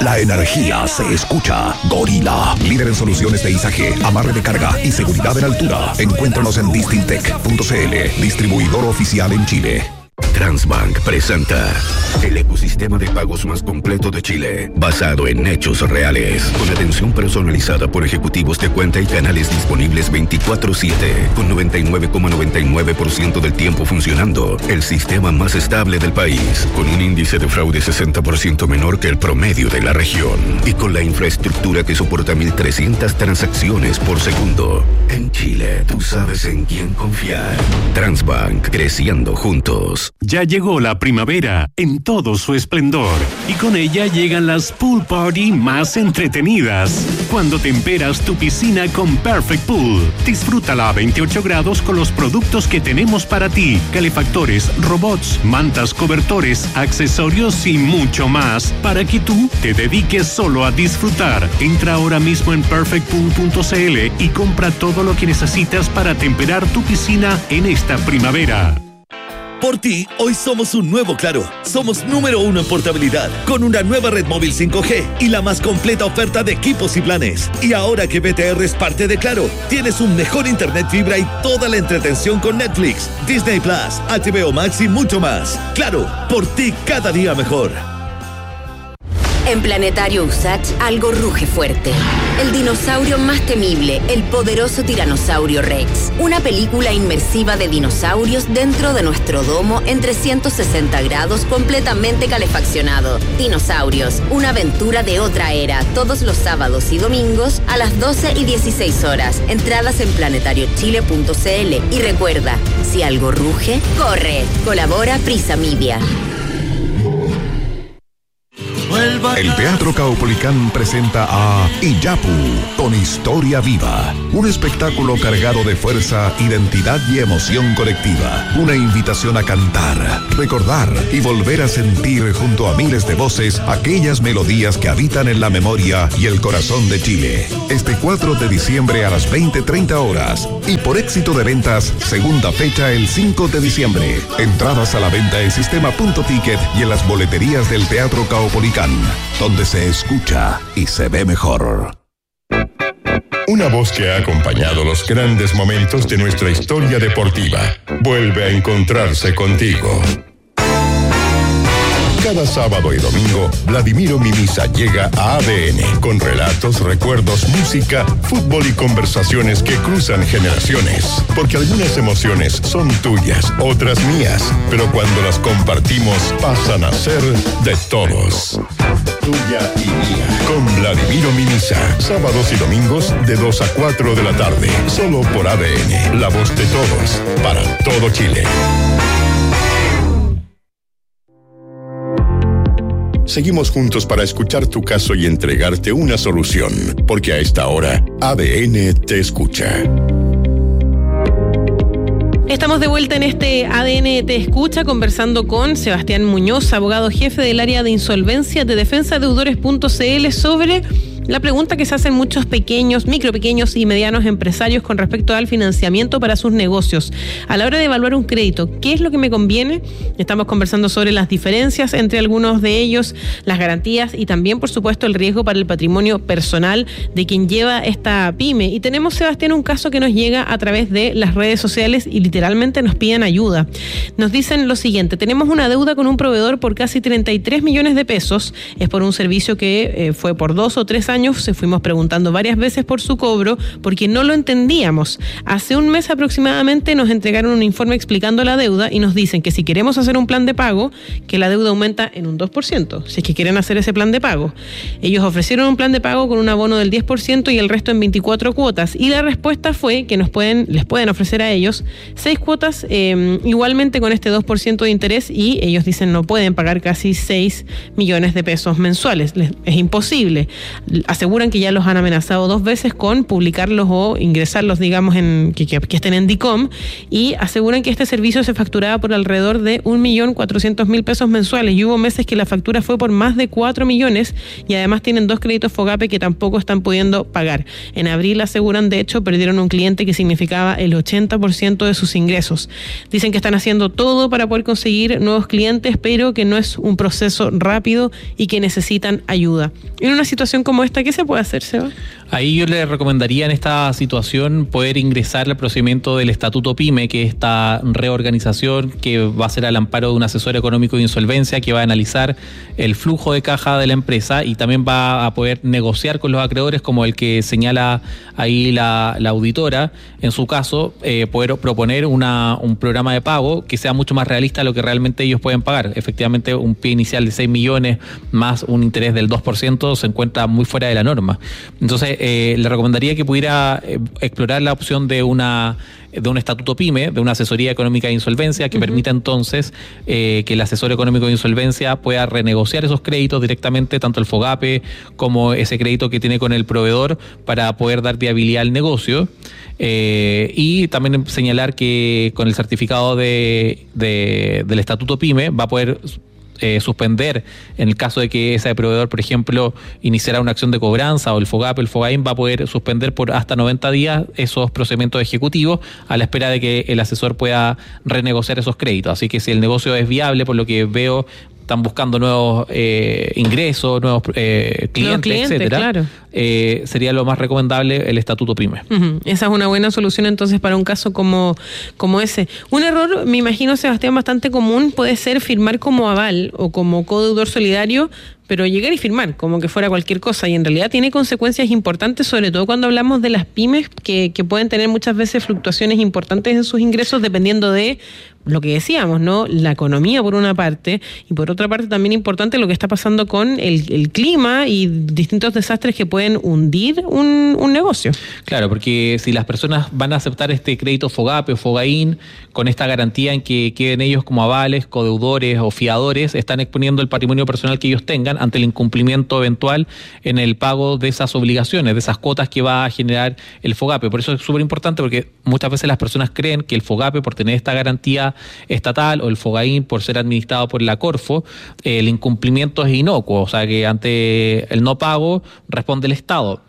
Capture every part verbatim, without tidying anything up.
La energía se escucha. Gorila, líder en soluciones de izaje, amarre de carga y seguridad en altura. Encuéntranos en distintec punto c l, distribuidor oficial en Chile. Transbank presenta el ecosistema de pagos más completo de Chile, basado en hechos reales, con atención personalizada por ejecutivos de cuenta y canales disponibles veinticuatro siete, con noventa y nueve coma noventa y nueve por ciento del tiempo funcionando, el sistema más estable del país, con un índice de fraude sesenta por ciento menor que el promedio de la región, y con la infraestructura que soporta mil trescientas transacciones por segundo. En Chile, tú sabes en quién confiar. Transbank, creciendo juntos. Ya llegó la primavera en todo su esplendor y con ella llegan las pool party más entretenidas. Cuando temperas tu piscina con Perfect Pool, disfrútala a veintiocho grados con los productos que tenemos para ti: calefactores, robots, mantas, cobertores, accesorios y mucho más, para que tú te dediques solo a disfrutar. Entra ahora mismo en perfect pool punto c l y compra todo lo que necesitas para temperar tu piscina en esta primavera. Por ti, hoy somos un nuevo Claro. Somos número uno en portabilidad, con una nueva red móvil cinco G y la más completa oferta de equipos y planes. Y ahora que B T R es parte de Claro, tienes un mejor internet fibra y toda la entretención con Netflix, Disney Plus, H B O Max y mucho más. Claro, por ti cada día mejor. En Planetario Usach, algo ruge fuerte. El dinosaurio más temible, el poderoso Tiranosaurio Rex. Una película inmersiva de dinosaurios dentro de nuestro domo en trescientos sesenta grados, completamente calefaccionado. Dinosaurios, una aventura de otra era, todos los sábados y domingos a las doce y dieciséis horas. Entradas en planetario chile punto c l. Y recuerda, si algo ruge, corre. Colabora Prisa Media. El Teatro Caupolicán presenta a Iyapu, con historia viva. Un espectáculo cargado de fuerza, identidad y emoción colectiva. Una invitación a cantar, recordar y volver a sentir junto a miles de voces aquellas melodías que habitan en la memoria y el corazón de Chile. Este cuatro de diciembre a las veinte treinta horas. Y por éxito de ventas, segunda fecha el cinco de diciembre. Entradas a la venta en sistema punto ticket y en las boleterías del Teatro Caupolicán, donde se escucha y se ve mejor. Una voz que ha acompañado los grandes momentos de nuestra historia deportiva vuelve a encontrarse contigo. Cada sábado y domingo, Vladimiro Mimisa llega a A D N con relatos, recuerdos, música, fútbol y conversaciones que cruzan generaciones. Porque algunas emociones son tuyas, otras mías, pero cuando las compartimos pasan a ser de todos. Tuya y mía. Con Vladimiro Mimisa, sábados y domingos de dos a cuatro de la tarde, solo por A D N, la voz de todos, para todo Chile. Seguimos juntos para escuchar tu caso y entregarte una solución, porque a esta hora, A D N te escucha. Estamos de vuelta en este A D N Te Escucha, conversando con Sebastián Muñoz, abogado jefe del área de insolvencia de defensa deudores punto c l, sobre la pregunta que se hacen muchos pequeños, micro, pequeños y medianos empresarios con respecto al financiamiento para sus negocios. A la hora de evaluar un crédito, ¿qué es lo que me conviene? Estamos conversando sobre las diferencias entre algunos de ellos, las garantías y también, por supuesto, el riesgo para el patrimonio personal de quien lleva esta pyme. Y tenemos, Sebastián, un caso que nos llega a través de las redes sociales y literalmente nos piden ayuda. Nos dicen lo siguiente: tenemos una deuda con un proveedor por casi treinta y tres millones de pesos. Es por un servicio que eh, fue por dos o tres años. Se fuimos preguntando varias veces por su cobro porque no lo entendíamos. Hace un mes aproximadamente nos entregaron un informe explicando la deuda y nos dicen que si queremos hacer un plan de pago, que la deuda aumenta en un dos por ciento, si es que quieren hacer ese plan de pago. Ellos ofrecieron un plan de pago con un abono del diez por ciento y el resto en veinticuatro cuotas, y la respuesta fue que nos pueden, les pueden ofrecer a ellos seis cuotas eh, igualmente con este dos por ciento de interés, y ellos dicen no pueden pagar casi seis millones de pesos mensuales. Les, es imposible. aseguran que ya los han amenazado dos veces con publicarlos o ingresarlos, digamos, en que, que, que estén en DICOM, y aseguran que este servicio se facturaba por alrededor de un millón cuatrocientos mil pesos mensuales, y hubo meses que la factura fue por más de cuatro millones, y además tienen dos créditos FOGAPE que tampoco están pudiendo pagar. En abril, aseguran, de hecho, perdieron un cliente que significaba el ochenta por ciento de sus ingresos. Dicen que están haciendo todo para poder conseguir nuevos clientes, pero que no es un proceso rápido y que necesitan ayuda. En una situación como esta, ¿qué se puede hacer, Seba? Ahí yo le recomendaría en esta situación poder ingresar al procedimiento del Estatuto PYME, que es esta reorganización que va a ser al amparo de un asesor económico de insolvencia que va a analizar el flujo de caja de la empresa y también va a poder negociar con los acreedores, como el que señala ahí la, la auditora. En su caso, eh, poder proponer una, un programa de pago que sea mucho más realista a lo que realmente ellos pueden pagar. Efectivamente, un pie inicial de seis millones más un interés del dos por ciento se encuentra muy fuera de la norma. Entonces, eh, le recomendaría que pudiera eh, explorar la opción de una de un estatuto PYME, de una asesoría económica de insolvencia que uh-huh. permita entonces eh, que el asesor económico de insolvencia pueda renegociar esos créditos directamente, tanto el FOGAPE como ese crédito que tiene con el proveedor, para poder dar viabilidad al negocio. Eh, y también señalar que con el certificado de, de, del estatuto PYME va a poder Eh, suspender, en el caso de que ese proveedor, por ejemplo, iniciara una acción de cobranza, o el FOGAPE, el FOGAIN, va a poder suspender por hasta noventa días esos procedimientos ejecutivos a la espera de que el asesor pueda renegociar esos créditos. Así que si el negocio es viable, por lo que veo, están buscando nuevos eh, ingresos, nuevos eh, clientes, cliente, etcétera, claro. eh, sería lo más recomendable el estatuto PYME. Uh-huh. Esa es una buena solución entonces para un caso como, como ese. Un error, me imagino, Sebastián, bastante común puede ser firmar como aval o como codeudor solidario, pero llegar y firmar como que fuera cualquier cosa, y en realidad tiene consecuencias importantes, sobre todo cuando hablamos de las pymes que, que pueden tener muchas veces fluctuaciones importantes en sus ingresos dependiendo de lo que decíamos, ¿no? La economía por una parte, y por otra parte también importante lo que está pasando con el, el clima y distintos desastres que pueden hundir un, un negocio. Claro, porque si las personas van a aceptar este crédito FOGAPE o FOGAIN con esta garantía en que queden ellos como avales, codeudores o fiadores, están exponiendo el patrimonio personal que ellos tengan ante el incumplimiento eventual en el pago de esas obligaciones, de esas cuotas que va a generar el FOGAPE. Por eso es súper importante, porque muchas veces las personas creen que el FOGAPE, por tener esta garantía estatal, o el FOGAIN por ser administrado por la Corfo, eh, el incumplimiento es inocuo, o sea que ante el no pago responde el Estado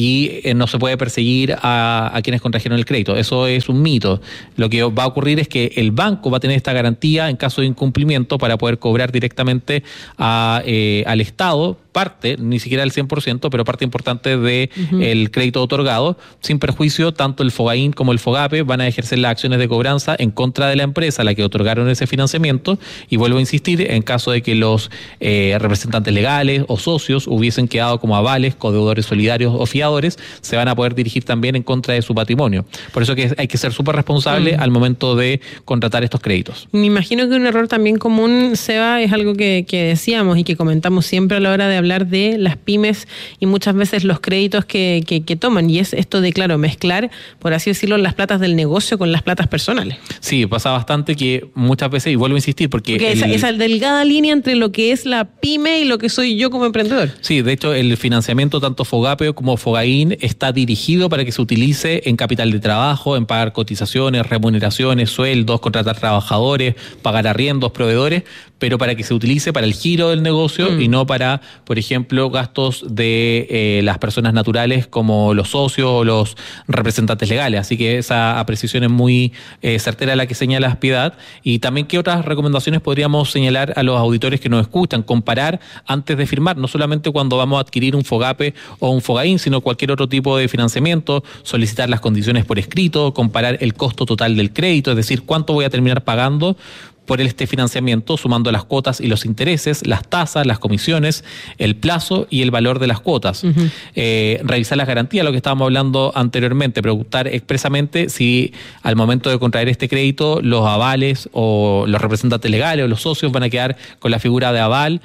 y eh, no se puede perseguir a, a quienes contrajeron el crédito. Eso es un mito. Lo que va a ocurrir es que el banco va a tener esta garantía en caso de incumplimiento para poder cobrar directamente a, eh, al Estado parte, ni siquiera el cien por ciento, pero parte importante de uh-huh. el crédito otorgado, sin perjuicio. Tanto el FOGAIN como el FOGAPE van a ejercer las acciones de cobranza en contra de la empresa a la que otorgaron ese financiamiento, y vuelvo a insistir, en caso de que los eh, representantes legales o socios hubiesen quedado como avales, codeudores solidarios o fiadores, se van a poder dirigir también en contra de su patrimonio. Por eso que hay que ser súper responsable uh-huh. al momento de contratar estos créditos. Me imagino que un error también común, Seba, es algo que, que decíamos y que comentamos siempre a la hora de hablar de las pymes y muchas veces los créditos que, que, que toman, y es esto de, claro, mezclar, por así decirlo, las platas del negocio con las platas personales. Sí, pasa bastante que muchas veces, y vuelvo a insistir, porque... porque el, esa, esa delgada línea entre lo que es la pyme y lo que soy yo como emprendedor. Sí, de hecho, el financiamiento tanto FOGAPE como FOGAIN está dirigido para que se utilice en capital de trabajo, en pagar cotizaciones, remuneraciones, sueldos, contratar trabajadores, pagar arriendos, proveedores, pero para que se utilice para el giro del negocio mm. y no para, por ejemplo, gastos de eh, las personas naturales como los socios o los representantes legales. Así que esa apreciación es muy eh, certera la que señala Piedad. Y también, ¿qué otras recomendaciones podríamos señalar a los auditores que nos escuchan? Comparar antes de firmar, no solamente cuando vamos a adquirir un FOGAPE o un FOGAIN, sino cualquier otro tipo de financiamiento, solicitar las condiciones por escrito, comparar el costo total del crédito, es decir, cuánto voy a terminar pagando por este financiamiento, sumando las cuotas y los intereses, las tasas, las comisiones, el plazo y el valor de las cuotas. Uh-huh. Eh, revisar las garantías, lo que estábamos hablando anteriormente, preguntar expresamente si al momento de contraer este crédito los avales o los representantes legales o los socios van a quedar con la figura de aval,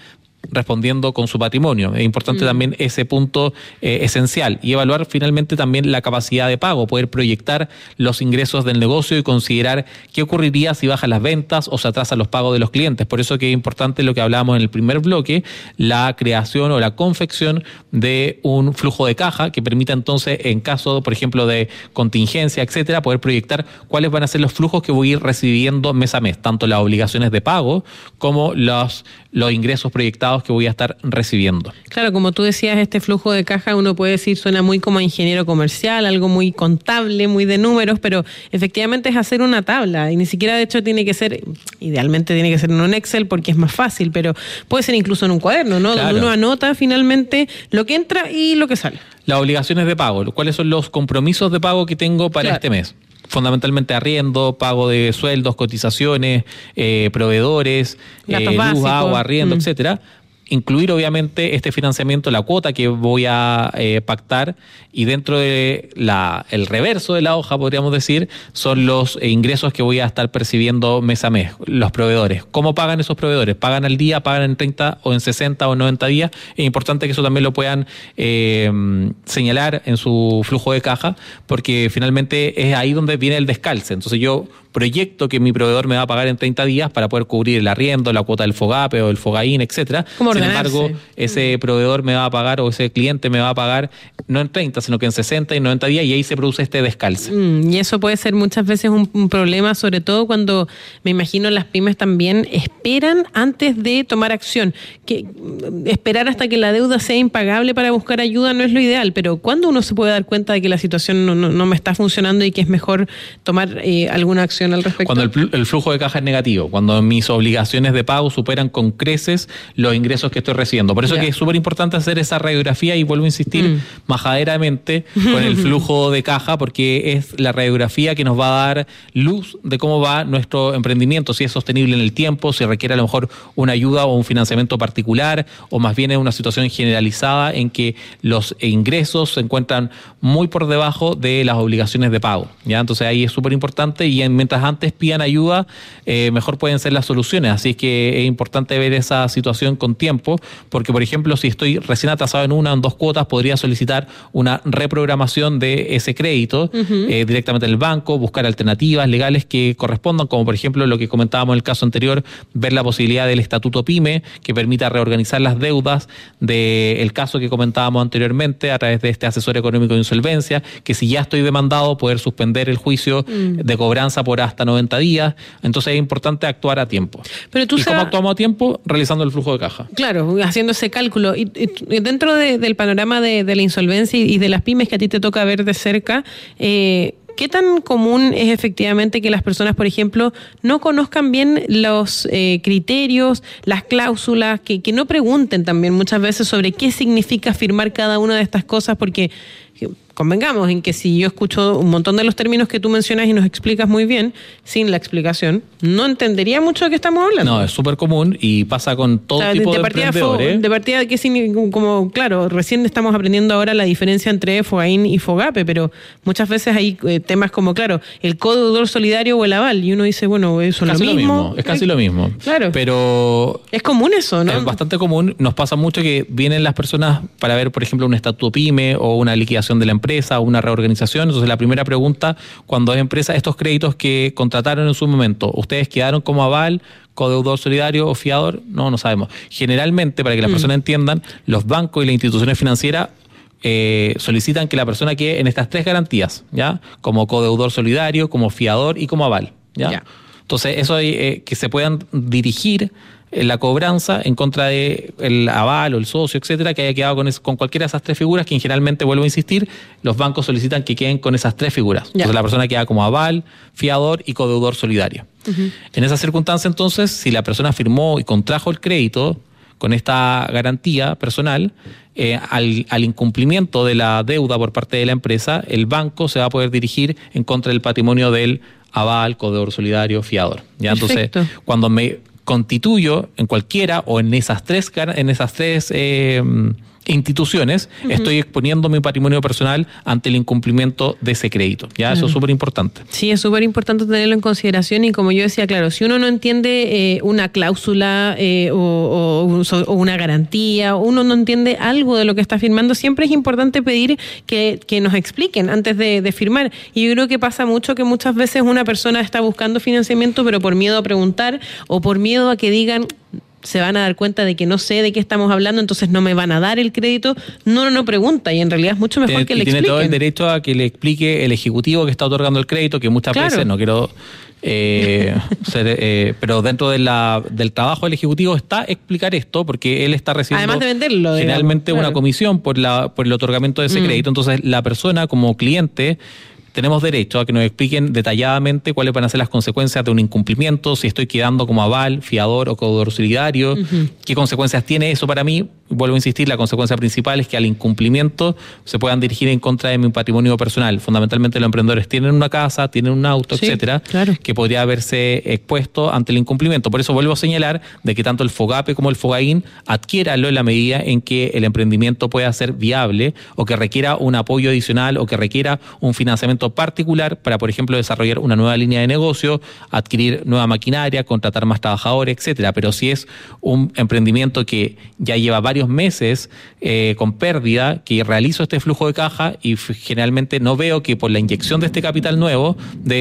respondiendo con su patrimonio. Es importante mm. también ese punto eh, esencial y evaluar finalmente también la capacidad de pago, poder proyectar los ingresos del negocio y considerar qué ocurriría si bajan las ventas o se atrasan los pagos de los clientes. Por eso que es importante lo que hablábamos en el primer bloque, la creación o la confección de un flujo de caja que permita entonces, en caso, por ejemplo, de contingencia, etcétera, poder proyectar cuáles van a ser los flujos que voy a ir recibiendo mes a mes, tanto las obligaciones de pago como los, los ingresos proyectados que voy a estar recibiendo. Claro, como tú decías, este flujo de caja uno puede decir suena muy como ingeniero comercial, algo muy contable, muy de números, pero efectivamente es hacer una tabla y ni siquiera de hecho tiene que ser, idealmente tiene que ser en un Excel porque es más fácil, pero puede ser incluso en un cuaderno, ¿no? Claro. Donde uno anota finalmente lo que entra y lo que sale. Las obligaciones de pago, cuáles son los compromisos de pago que tengo para claro. este mes. Fundamentalmente arriendo, pago de sueldos, cotizaciones, eh, proveedores, eh, luz, agua, arriendo, mm. etcétera. Incluir obviamente este financiamiento, la cuota que voy a eh, pactar, y dentro de la el reverso de la hoja, podríamos decir, son los eh, ingresos que voy a estar percibiendo mes a mes, los proveedores. ¿Cómo pagan esos proveedores? ¿Pagan al día, pagan en treinta o en sesenta o noventa días? Es importante que eso también lo puedan eh, señalar en su flujo de caja, porque finalmente es ahí donde viene el descalce. Entonces yo proyecto que mi proveedor me va a pagar en treinta días para poder cubrir el arriendo, la cuota del FOGAPE o el FOGAIN, etcétera. Sin embargo, ese proveedor me va a pagar o ese cliente me va a pagar no en treinta, sino que en sesenta y noventa días, y ahí se produce este descalce. Mm, y eso puede ser muchas veces un, un problema, sobre todo cuando, me imagino, las pymes también esperan antes de tomar acción. Que esperar hasta que la deuda sea impagable para buscar ayuda no es lo ideal, pero ¿cuándo uno se puede dar cuenta de que la situación no, no, no me está funcionando y que es mejor tomar eh, alguna acción al respecto? Cuando el, el flujo de caja es negativo, cuando mis obligaciones de pago superan con creces los ingresos que estoy recibiendo. Por eso yeah. que es súper importante hacer esa radiografía, y vuelvo a insistir mm. majaderamente con el flujo de caja, porque es la radiografía que nos va a dar luz de cómo va nuestro emprendimiento, si es sostenible en el tiempo, si requiere a lo mejor una ayuda o un financiamiento particular, o más bien es una situación generalizada en que los ingresos se encuentran muy por debajo de las obligaciones de pago. ¿Ya? Entonces ahí es súper importante, y en, mientras antes pidan ayuda, eh, mejor pueden ser las soluciones. Así es que es importante ver esa situación con tiempo, porque por ejemplo, si estoy recién atrasado en una o en dos cuotas, podría solicitar una reprogramación de ese crédito uh-huh. eh, directamente en el banco, buscar alternativas legales que correspondan, como por ejemplo lo que comentábamos en el caso anterior, ver la posibilidad del estatuto PYME que permita reorganizar las deudas, del caso que comentábamos anteriormente a través de este asesor económico de insolvencia, que si ya estoy demandado, poder suspender el juicio uh-huh. de cobranza por hasta noventa días. Entonces es importante actuar a tiempo. Pero tú ¿Y sabes... cómo actuamos a tiempo? Realizando el flujo de caja. Claro, haciendo ese cálculo. Y, y dentro de, del panorama de, de la insolvencia y, y de las pymes que a ti te toca ver de cerca, eh, ¿qué tan común es efectivamente que las personas, por ejemplo, no conozcan bien los eh, criterios, las cláusulas, que, que no pregunten también muchas veces sobre qué significa firmar cada una de estas cosas? Porque convengamos en que si yo escucho un montón de los términos que tú mencionas y nos explicas muy bien, sin la explicación, no entendería mucho de qué estamos hablando. No, es súper común y pasa con todo o sea, tipo de, de emprendedores. De partida, que como, claro, recién estamos aprendiendo ahora la diferencia entre FOGAIN y FOGAPE, pero muchas veces hay eh, temas como, claro, el deudor solidario o el aval, y uno dice, bueno, eso es casi lo mismo. lo mismo. Es casi lo mismo. Claro. Pero es común eso, ¿no? Es bastante común. Nos pasa mucho que vienen las personas para ver, por ejemplo, un estatuto PYME o una liquidación de la empresa, una reorganización. Entonces la primera pregunta, cuando es empresa, estos créditos que contrataron en su momento, ¿ustedes quedaron como aval, codeudor solidario o fiador? No, no sabemos. Generalmente, para que las mm. personas entiendan, los bancos y las instituciones financieras eh, solicitan que la persona quede en estas tres garantías, ¿ya? Como codeudor solidario, como fiador y como aval, ¿ya? Yeah. Entonces eso es eh, que se puedan dirigir la cobranza en contra de el aval o el socio, etcétera, que haya quedado con, es, con cualquiera de esas tres figuras, que generalmente, vuelvo a insistir, los bancos solicitan que queden con esas tres figuras. Ya. Entonces la persona queda como aval, fiador y codeudor solidario. Uh-huh. En esa circunstancia, entonces, si la persona firmó y contrajo el crédito con esta garantía personal, eh, al, al incumplimiento de la deuda por parte de la empresa, el banco se va a poder dirigir en contra del patrimonio del aval, codeudor solidario, fiador. ¿Ya? Entonces, cuando me constituyo en cualquiera o en esas tres en esas tres eh, instituciones, uh-huh. estoy exponiendo mi patrimonio personal ante el incumplimiento de ese crédito. Ya, uh-huh. eso es súper importante. Sí, es súper importante tenerlo en consideración y como yo decía, claro, si uno no entiende eh, una cláusula eh, o, o, o una garantía, uno no entiende algo de lo que está firmando, siempre es importante pedir que, que nos expliquen antes de, de firmar. Y yo creo que pasa mucho que muchas veces una persona está buscando financiamiento, pero por miedo a preguntar o por miedo a que digan, se van a dar cuenta de que no sé de qué estamos hablando, entonces no me van a dar el crédito. No, no, no pregunta, y en realidad es mucho mejor tiene, que le expliquen. Tiene todo el derecho a que le explique el ejecutivo que está otorgando el crédito, que muchas claro. veces, no quiero... Eh, ser, eh, pero dentro de la, del trabajo del ejecutivo está explicar esto, porque él está recibiendo además de venderlo, generalmente digamos, claro. una comisión por, la, por el otorgamiento de ese mm. crédito. Entonces la persona como cliente tenemos derecho a que nos expliquen detalladamente cuáles van a ser las consecuencias de un incumplimiento, si estoy quedando como aval, fiador o codeudor solidario, uh-huh. qué consecuencias tiene eso para mí. Vuelvo a insistir, la consecuencia principal es que al incumplimiento se puedan dirigir en contra de mi patrimonio personal. Fundamentalmente los emprendedores tienen una casa, tienen un auto, sí, etcétera, claro. que podría haberse expuesto ante el incumplimiento. Por eso vuelvo a señalar de que tanto el FOGAPE como el FOGAIN adquiéranlo en la medida en que el emprendimiento pueda ser viable o que requiera un apoyo adicional o que requiera un financiamiento particular para, por ejemplo, desarrollar una nueva línea de negocio, adquirir nueva maquinaria, contratar más trabajadores, etcétera. Pero si es un emprendimiento que ya lleva varios meses eh, con pérdida, que realizo este flujo de caja y f- generalmente no veo que por la inyección de este capital nuevo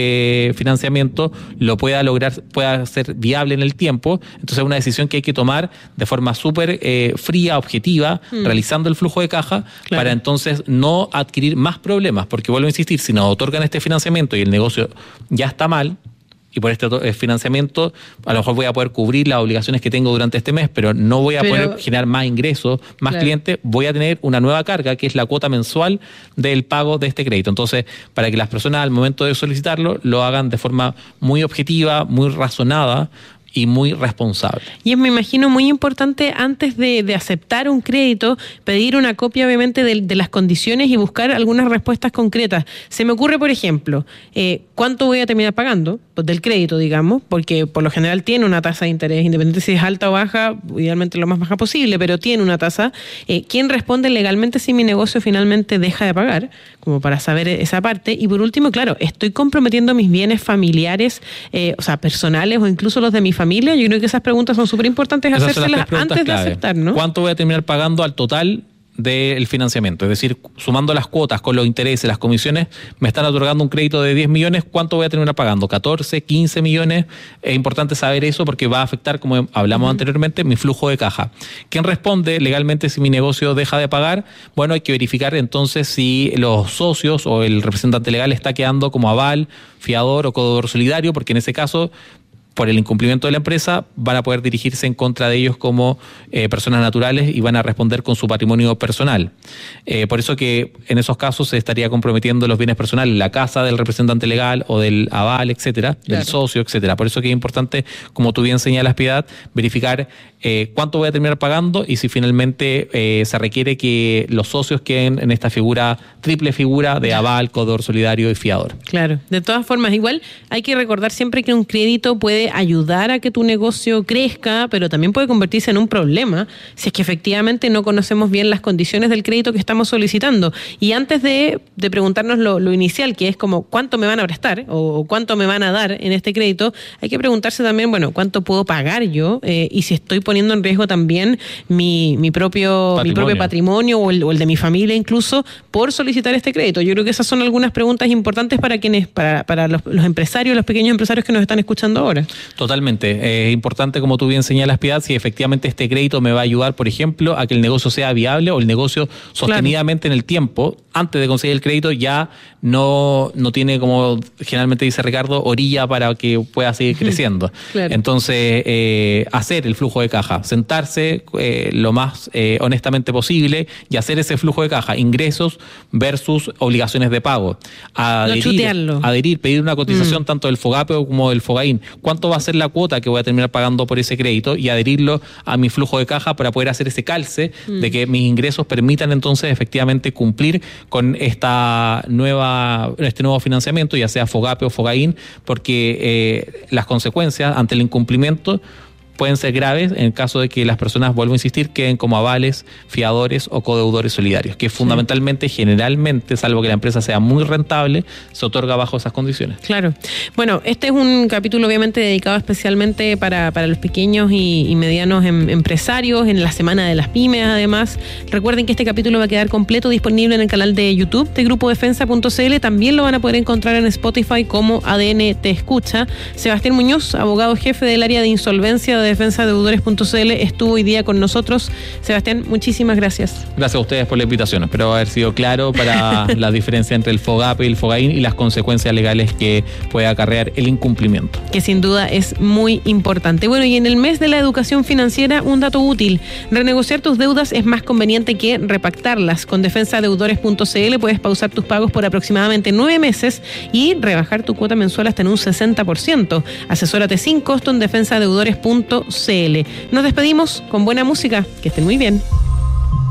de financiamiento lo pueda lograr, pueda ser viable en el tiempo, entonces es una decisión que hay que tomar de forma súper eh, fría, objetiva, mm. realizando el flujo de caja, claro. para entonces no adquirir más problemas, porque vuelvo a insistir, si nos otorgan este financiamiento y el negocio ya está mal, y por este financiamiento a lo mejor voy a poder cubrir las obligaciones que tengo durante este mes, pero no voy a pero, poder generar más ingresos, más claro. clientes, voy a tener una nueva carga que es la cuota mensual del pago de este crédito. Entonces, para que las personas al momento de solicitarlo lo hagan de forma muy objetiva, muy razonada y muy responsable. Y es, me imagino, muy importante antes de, de aceptar un crédito, pedir una copia obviamente de, de las condiciones y buscar algunas respuestas concretas. Se me ocurre, por ejemplo, eh, ¿cuánto voy a terminar pagando? Pues del crédito, digamos, porque por lo general tiene una tasa de interés, independiente si es alta o baja, idealmente lo más baja posible, pero tiene una tasa. Eh, ¿Quién responde legalmente si mi negocio finalmente deja de pagar? Como para saber esa parte. Y por último, claro, estoy comprometiendo mis bienes familiares, eh, o sea, personales o incluso los de mi familia. Yo creo que esas preguntas son súper importantes hacérselas antes de aceptar, ¿no? ¿Cuánto voy a terminar pagando al total del financiamiento? Es decir, sumando las cuotas con los intereses, las comisiones, me están otorgando un crédito de diez millones, ¿cuánto voy a terminar pagando? ¿catorce, quince millones? Es importante saber eso porque va a afectar, como hablamos uh-huh. anteriormente, mi flujo de caja. ¿Quién responde legalmente si mi negocio deja de pagar? Bueno, hay que verificar entonces si los socios o el representante legal está quedando como aval, fiador o codeudor solidario, porque en ese caso, por el incumplimiento de la empresa, van a poder dirigirse en contra de ellos como eh, personas naturales y van a responder con su patrimonio personal. Eh, por eso que en esos casos se estaría comprometiendo los bienes personales, la casa del representante legal o del aval, etcétera, claro. del socio, etcétera. Por eso que es importante, como tú bien señalas, Piedad, verificar eh, cuánto voy a terminar pagando y si finalmente eh, se requiere que los socios queden en esta figura, triple figura de aval, codeudor solidario y fiador. Claro. De todas formas, igual hay que recordar siempre que un crédito puede ayudar a que tu negocio crezca, pero también puede convertirse en un problema si es que efectivamente no conocemos bien las condiciones del crédito que estamos solicitando. Y antes de, de preguntarnos lo, lo inicial, que es como cuánto me van a prestar o cuánto me van a dar en este crédito, hay que preguntarse también, bueno, cuánto puedo pagar yo eh, y si estoy poniendo en riesgo también mi, mi, propio, patrimonio. mi propio patrimonio o el, o el de mi familia incluso por solicitar este crédito. Yo creo que esas son algunas preguntas importantes para quienes, para, para los, los empresarios, los pequeños empresarios que nos están escuchando ahora. Totalmente. Es eh, importante, como tú bien señalas, Piedad, si efectivamente este crédito me va a ayudar, por ejemplo, a que el negocio sea viable o el negocio sostenidamente claro. en el tiempo, antes de conseguir el crédito, ya no, no tiene, como generalmente dice Ricardo, orilla para que pueda seguir creciendo. Claro. Entonces, eh, hacer el flujo de caja, sentarse eh, lo más eh, honestamente posible y hacer ese flujo de caja, ingresos versus obligaciones de pago. Adherir, no adherir pedir una cotización mm. tanto del FOGAPE como del FOGAIN. ¿Cuánto va a ser la cuota que voy a terminar pagando por ese crédito? Y adherirlo a mi flujo de caja para poder hacer ese calce mm. de que mis ingresos permitan entonces efectivamente cumplir con esta nueva, este nuevo financiamiento, ya sea FOGAPE o FOGAIN, porque eh, las consecuencias ante el incumplimiento pueden ser graves en el caso de que las personas, vuelvo a insistir, queden como avales, fiadores o codeudores solidarios, que fundamentalmente, sí. generalmente, salvo que la empresa sea muy rentable, se otorga bajo esas condiciones. Claro. Bueno, este es un capítulo obviamente dedicado especialmente para, para los pequeños y, y medianos em, empresarios, en la Semana de las Pymes además. Recuerden que este capítulo va a quedar completo disponible en el canal de YouTube de grupo defensa punto c l. También lo van a poder encontrar en Spotify como A D N Te Escucha. Sebastián Muñoz, abogado jefe del área de insolvencia de defensa deudores punto c l, estuvo hoy día con nosotros. Sebastián, muchísimas gracias. Gracias a ustedes por la invitación. Espero haber sido claro para la diferencia entre el FOGAPE y el FOGAIN y las consecuencias legales que puede acarrear el incumplimiento. Que sin duda es muy importante. Bueno, y en el mes de la educación financiera, un dato útil. Renegociar tus deudas es más conveniente que repactarlas. Con defensa deudores punto c l puedes pausar tus pagos por aproximadamente nueve meses y rebajar tu cuota mensual hasta en un sesenta por ciento. Asesórate sin costo en defensa deudores punto c l. Nos despedimos con buena música. Que estén muy bien.